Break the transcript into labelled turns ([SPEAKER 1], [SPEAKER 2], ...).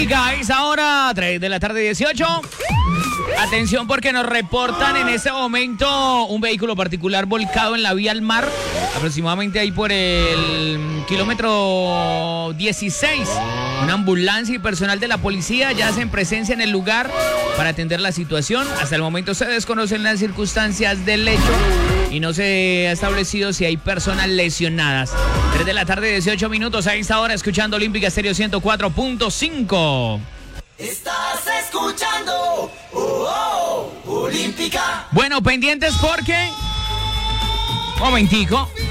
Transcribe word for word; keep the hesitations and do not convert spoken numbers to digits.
[SPEAKER 1] Olímpica, es ahora tres de la tarde dieciocho. Atención porque nos reportan en este momento un vehículo particular volcado en la vía al mar, aproximadamente ahí por el kilómetro dieciséis. Una ambulancia y personal de la policía ya hacen presencia en el lugar para atender la situación. Hasta el momento se desconocen las circunstancias del hecho y no se ha establecido si hay personas lesionadas. tres de la tarde, dieciocho minutos, a esta hora escuchando Olímpica Estéreo ciento cuatro punto cinco.
[SPEAKER 2] Estás escuchando oh, oh, Olímpica.
[SPEAKER 1] Bueno, pendientes porque... Momentico.